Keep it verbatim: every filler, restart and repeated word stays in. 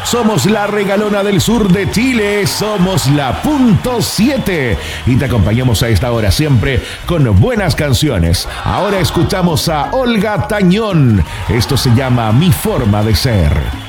Somos la regalona del sur de Chile, somos la punto siete y te acompañamos a esta hora siempre con buenas canciones. Ahora escuchamos a Olga Tañón. Esto se llama Mi Forma de Ser.